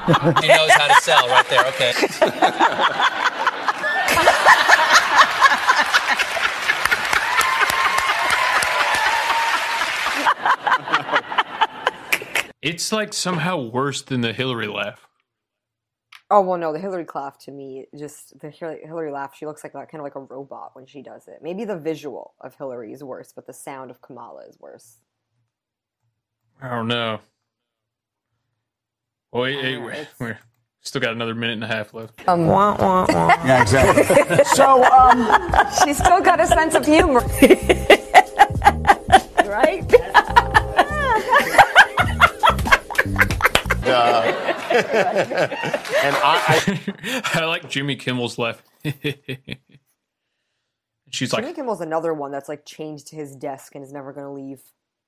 He knows how to sell right there. Okay. It's like somehow worse than the Hillary laugh. Oh, well, no, the Hillary laugh to me, just the Hillary laugh, she looks like kind of like a robot when she does it. Maybe the visual of Hillary is worse, but the sound of Kamala is worse. I don't know. Well, we're still got another minute and a half left. Yeah, exactly. So, she's still got a sense of humor. Right? and I like Jimmy Kimmel's laugh. She's Jimmy like, Kimmel's another one that's like chained to his desk and is never going to leave.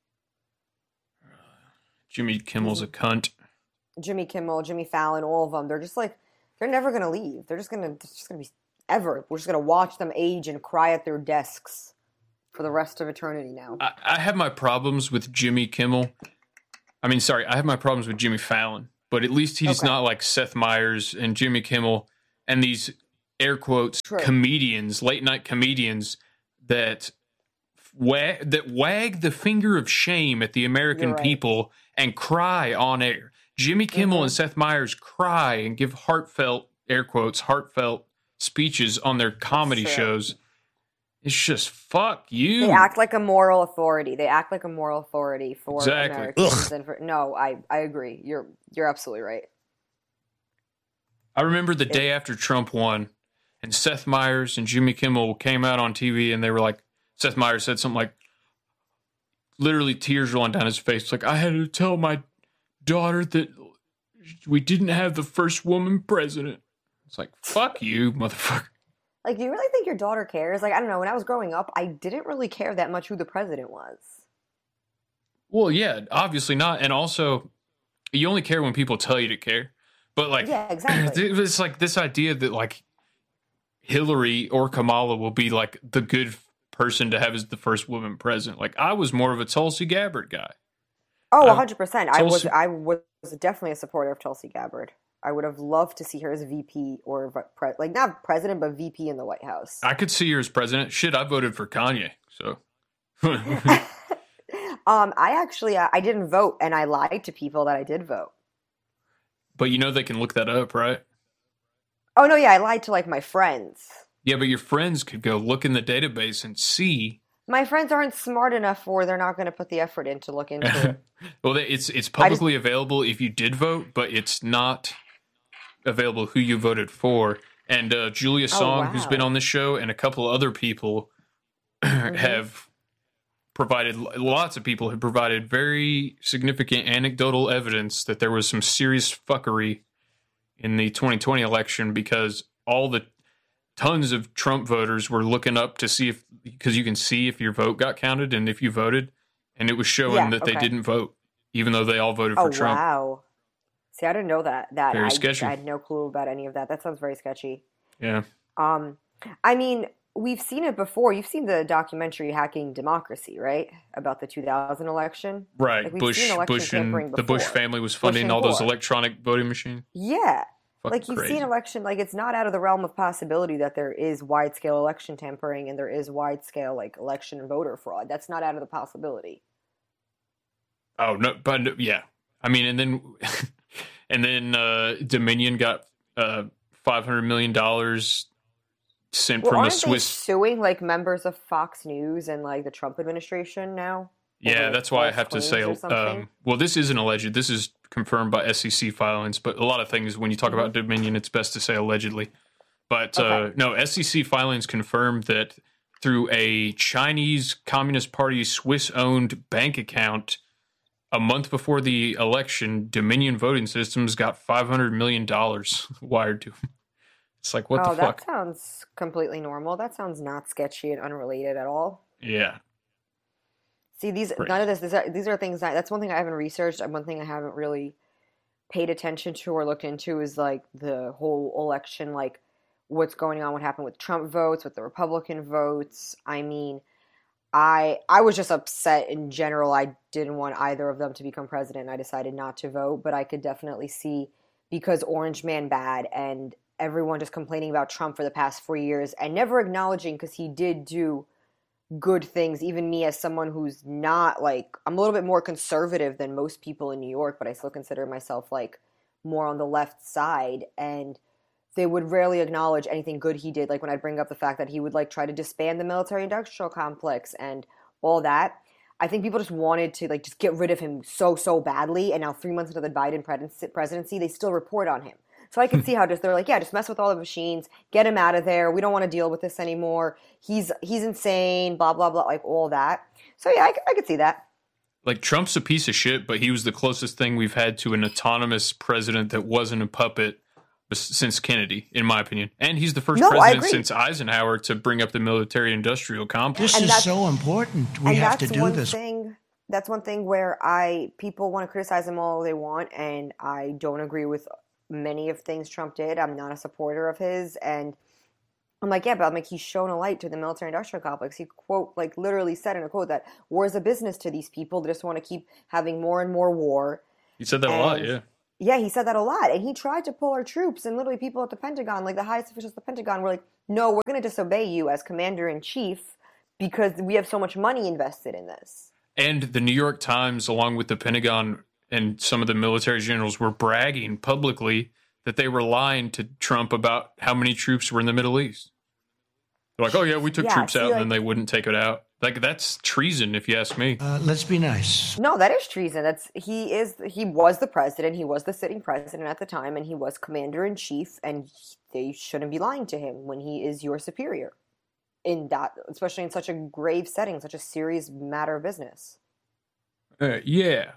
Jimmy Kimmel's a cunt. Jimmy Kimmel, Jimmy Fallon, all of them, they're just like, they're never going to leave. They're just going to be ever. We're just going to watch them age and cry at their desks for the rest of eternity now. I have my problems with Jimmy Kimmel. I have my problems with Jimmy Fallon, but at least he's not like Seth Meyers and Jimmy Kimmel and these air quotes comedians, late night comedians that wag the finger of shame at the American people and cry on air. Jimmy Kimmel and Seth Meyers cry and give heartfelt, air quotes, heartfelt speeches on their comedy shows. It's just, fuck you. They act like a moral authority. For Americans. And no, I agree. You're absolutely right. I remember the day after Trump won, and Seth Meyers and Jimmy Kimmel came out on TV, and they were like, Seth Meyers said something like, literally tears rolling down his face, like, I had to tell my daughter that we didn't have the first woman president. It's like, fuck you, motherfucker. Like, do you really think your daughter cares? Like, I don't know. When I was growing up, I didn't really care that much who the president was. Well, yeah, obviously not. And also, you only care when people tell you to care. But, like, yeah, exactly. It's like this idea that, like, Hillary or Kamala will be, like, the good person to have as the first woman president. Like, I was more of a Tulsi Gabbard guy. Oh, 100%. I was definitely a supporter of Tulsi Gabbard. I would have loved to see her as VP or not president, but VP in the White House. I could see her as president. Shit, I voted for Kanye, so. I didn't vote, and I lied to people that I did vote. But you know they can look that up, right? Oh no, yeah, I lied to like my friends. Yeah, but your friends could go look in the database and see. My friends aren't smart enough, or they're not going to put the effort in to look into it. Well, it's publicly available if you did vote, but it's not available who you voted for. And Julia Song, who's been on this show, and a couple other people have provided, lots of people have provided very significant anecdotal evidence that there was some serious fuckery in the 2020 election because all the tons of Trump voters were looking up to see because you can see if your vote got counted and if you voted, and it was showing that they didn't vote, even though they all voted for Trump. Wow. See, I didn't know that. Very sketchy. I had no clue about any of that. That sounds very sketchy. Yeah. I mean, we've seen it before. You've seen the documentary Hacking Democracy, right? About the 2000 election. Right. Like, Bush and the Bush family was funding all those electronic voting machines. Yeah. Fucking like, you've crazy. seen election, like, it's not out of the realm of possibility that there is wide-scale election tampering and there is wide-scale, like, election and voter fraud. That's not out of the possibility. Oh, no, but yeah. I mean, and then Dominion got $500 million sent from the Swiss. Aren't they suing, like, members of Fox News and, like, the Trump administration now? Yeah, that's why I have to say, well, this isn't alleged. This is confirmed by SEC filings, but a lot of things, when you talk about Dominion, it's best to say allegedly. But no, SEC filings confirmed that through a Chinese Communist Party Swiss-owned bank account, a month before the election, Dominion Voting Systems got $500 million wired to them. It's like, what the fuck? That sounds completely normal. That sounds not sketchy and unrelated at all. Yeah. See, none of this. These are things that's one thing I haven't researched. And one thing I haven't really paid attention to or looked into is like the whole election, like what's going on, what happened with Trump votes, with the Republican votes. I mean, I was just upset in general. I didn't want either of them to become president. I decided not to vote, but I could definitely see because Orange Man bad, and everyone just complaining about Trump for the past 4 years and never acknowledging, because he did do good things. Even me, as someone who's not like, I'm a little bit more conservative than most people in New York, but I still consider myself like more on the left side, and they would rarely acknowledge anything good he did. Like when I bring up the fact that he would like try to disband the military industrial complex and all that. I think people just wanted to like just get rid of him so badly, and now 3 months into the Biden presidency, they still report on him. So I can see how they're like, yeah, just mess with all the machines, get him out of there. We don't want to deal with this anymore. He's insane, blah blah blah, like all that. So yeah, I could see that. Like, Trump's a piece of shit, but he was the closest thing we've had to an autonomous president that wasn't a puppet since Kennedy, in my opinion. And he's the first president since Eisenhower to bring up the military-industrial complex. This is so important. We have to do this. That's one thing where people want to criticize him all they want, and I don't agree with many of things Trump did. I'm not a supporter of his, and I'm like, yeah, but I'm like, he's shown a light to the military-industrial complex. He, quote, like literally said in a quote that war is a business to these people. They just want to keep having more and more war. He said that a lot, yeah. Yeah, he said that a lot. And he tried to pull our troops, and literally people at the Pentagon, like the highest officials at the Pentagon, were like, no, we're going to disobey you as commander-in-chief because we have so much money invested in this. And the New York Times, along with the Pentagon and some of the military generals, were bragging publicly that they were lying to Trump about how many troops were in the Middle East. They're like, oh, yeah, we took troops out, and then they wouldn't take it out. Like, that's treason, if you ask me. Let's be nice. No, that is treason. He was the president. He was the sitting president at the time, and he was commander-in-chief, and they shouldn't be lying to him when he is your superior in that, especially in such a grave setting, such a serious matter of business. Yeah.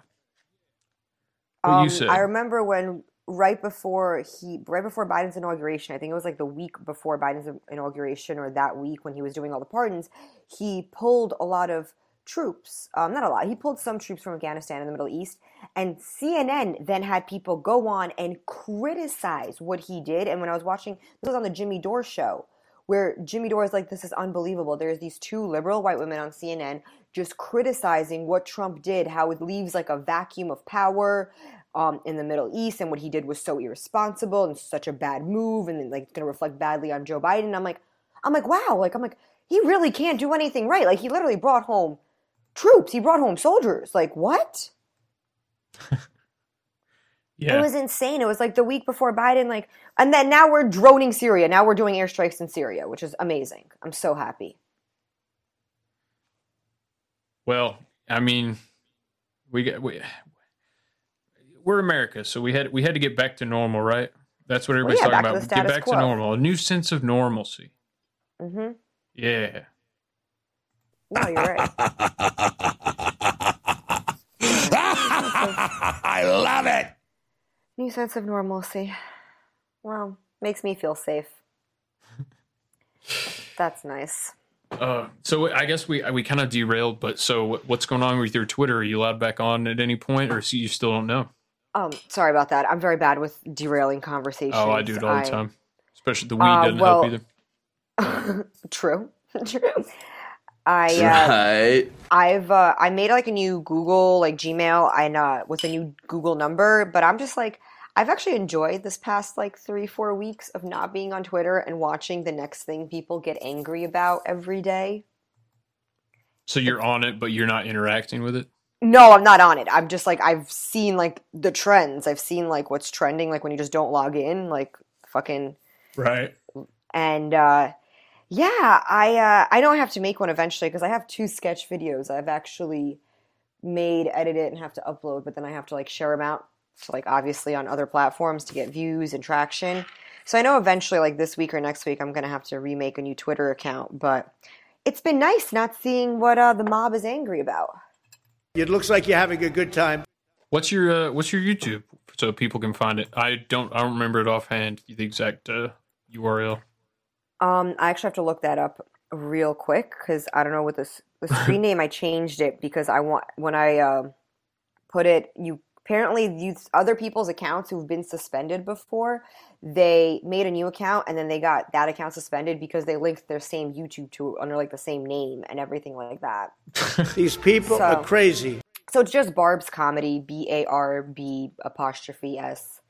What you said. I remember when right before Biden's inauguration, I think it was like the week before Biden's inauguration, or that week when he was doing all the pardons, he pulled a lot of troops, not a lot, he pulled some troops from Afghanistan in the Middle East, and CNN then had people go on and criticize what he did. And when I was watching, this was on the Jimmy Dore show, where Jimmy Dore is like, this is unbelievable. There's these two liberal white women on CNN just criticizing what Trump did, how it leaves like a vacuum of power in the Middle East, and what he did was so irresponsible and such a bad move, and like it's going to reflect badly on Joe Biden. I'm like, wow, like I'm like, he really can't do anything right. Like, he literally brought home troops, he brought home soldiers. Like, what? Yeah. It was insane. It was like the week before Biden, like, and then now we're droning Syria. Now we're doing airstrikes in Syria, which is amazing. I'm so happy. Well, I mean, we're America, so we had to get back to normal, right? That's what everybody's talking about. Get back to normal, a new sense of normalcy. Mm-hmm. Yeah. No, you're right. I love it. New sense of normalcy. Well, makes me feel safe. That's nice. So I guess we kind of derailed, but so what's going on with your Twitter? Are you allowed back on at any point, or you still don't know? Sorry about that. I'm very bad with derailing conversations. Oh, I do it all the time. Especially the weed doesn't help either. True. I made like a new Google, like Gmail, and with a new Google number, but I'm just like, I've actually enjoyed this past like 3-4 weeks of not being on Twitter and watching the next thing people get angry about every day. So you're on it, but you're not interacting with it? No, I'm not on it. I'm just like, I've seen like the trends. I've seen like what's trending, like when you just don't log in, like fucking. Right. And, yeah, I know I have to make one eventually because I have 2 sketch videos I've actually made, edited, and have to upload, but then I have to like share them out, so like obviously on other platforms to get views and traction. So I know eventually, like this week or next week, I'm going to have to remake a new Twitter account, but it's been nice not seeing what the mob is angry about. It looks like you're having a good time. What's your YouTube so people can find it? I don't remember it offhand, the exact URL. I actually have to look that up real quick because I don't know what the screen name. I changed it because when I put it, apparently use other people's accounts who've been suspended before. They made a new account and then they got that account suspended because they linked their same YouTube to under like the same name and everything like that. These people are crazy. So it's just Barb's Comedy, BARB''S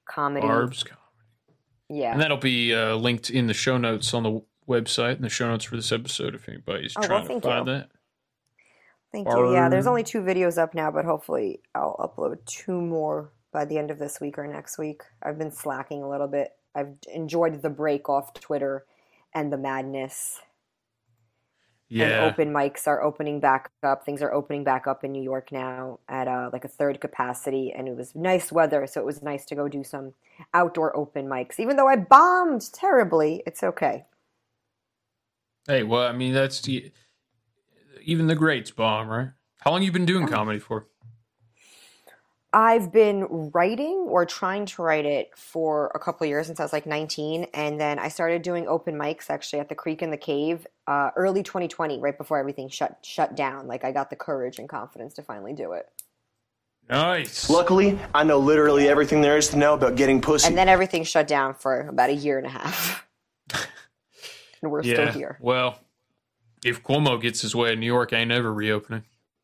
comedy. Barb's comedy. Yeah. And that'll be linked in the show notes on the website, in the show notes for this episode, if anybody's trying to find that. Thank you. Yeah, there's only 2 videos up now, but hopefully I'll upload 2 more by the end of this week or next week. I've been slacking a little bit. I've enjoyed the break off Twitter and the madness. Yeah. And open mics are opening back up. Things are opening back up in New York now at like a third capacity, and it was nice weather, so it was nice to go do some outdoor open mics. Even though I bombed terribly, it's okay. Hey, well, I mean, that's even the greats bomb, right? How long have you been doing comedy for? I've been writing or trying to write it for a couple of years, since I was like 19, and then I started doing open mics actually at the Creek in the Cave early 2020, right before everything shut down. Like I got the courage and confidence to finally do it. Nice. Luckily, I know literally everything there is to know about getting pussy. And then everything shut down for about a year and a half. And we're still here. Well, if Cuomo gets his way in New York, ain't never reopening.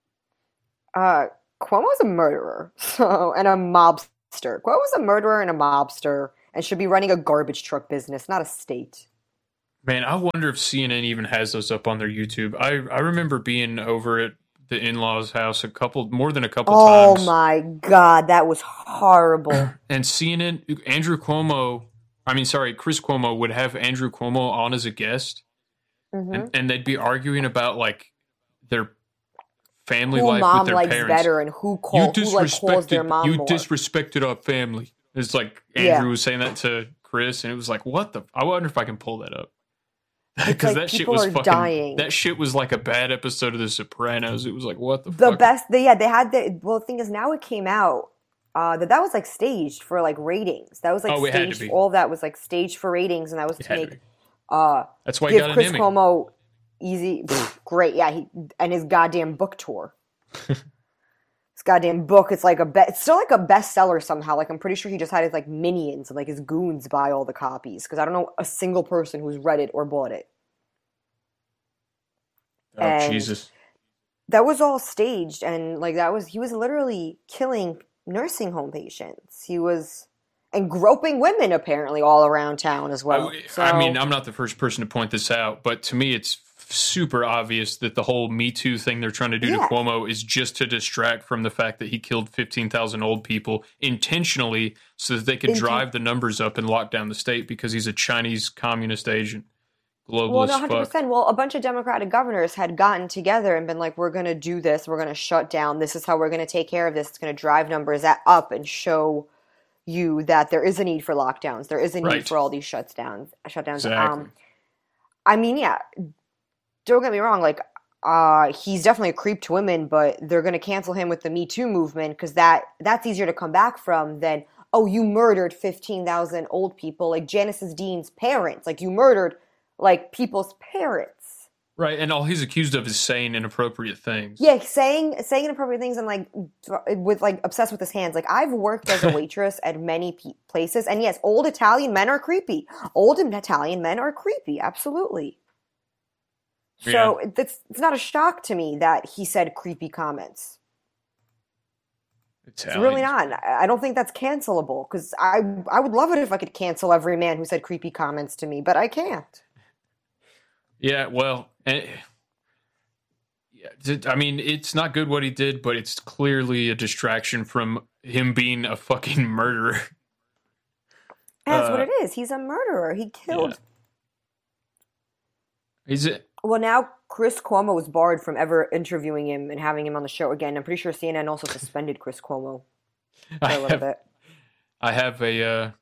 Cuomo's a murderer, and a mobster. Cuomo's a murderer and a mobster, and should be running a garbage truck business, not a state. Man, I wonder if CNN even has those up on their YouTube. I remember being over at the in-laws' house more than a couple times. Oh my God, that was horrible. And CNN, Chris Cuomo would have Andrew Cuomo on as a guest, and they'd be arguing about like their family who life mom with their likes parents. better and who calls their mom You more. disrespected our family. It's like Andrew was saying that to Chris, and it was like, what the? I wonder if I can pull that up. Because like that shit was fucking dying. That shit was like a bad episode of The Sopranos. It was like, what the fuck? The best, they had the thing is now it came out that was like staged for like ratings. That was like staged. Had to be. All of that was like staged for ratings, and that was to make that's why he got Chris an Emmy. Cuomo easy, great, yeah. And his goddamn book tour. His goddamn book. It's like it's still like a bestseller somehow. Like I'm pretty sure he just had his like minions and like his goons buy all the copies because I don't know a single person who's read it or bought it. Oh, and Jesus. That was all staged, and like he was literally killing nursing home patients. He was and groping women apparently all around town as well. I mean, I'm not the first person to point this out, but to me it's super obvious that the whole Me Too thing they're trying to do to Cuomo is just to distract from the fact that he killed 15,000 old people intentionally so that they could drive the numbers up and lock down the state because he's a Chinese communist agent. Globalist well, no, 100%. fuck. Well, a bunch of Democratic governors had gotten together and been like, we're going to do this. We're going to shut down. This is how we're going to take care of this. It's going to drive numbers up and show you that there is a need for lockdowns. There is a need for all these shutdowns. Exactly. I mean, yeah, don't get me wrong. Like, he's definitely a creep to women, but they're going to cancel him with the Me Too movement because that's easier to come back from than, oh, you murdered 15,000 old people, like Janice Dean's parents. Like, you murdered, like, people's parents. Right, and all he's accused of is saying inappropriate things. Yeah, saying inappropriate things and, like, obsessed with his hands. Like, I've worked as a waitress at many places, and yes, old Italian men are creepy. Old Italian men are creepy, absolutely. So it's not a shock to me that he said creepy comments. It's really not. I don't think that's cancelable because I would love it if I could cancel every man who said creepy comments to me, but I can't. Yeah, well, I mean, it's not good what he did, but it's clearly a distraction from him being a fucking murderer. That's what it is. He's a murderer. He killed. Yeah. Well, now Chris Cuomo was barred from ever interviewing him and having him on the show again. I'm pretty sure CNN also suspended Chris Cuomo for a little bit. I have a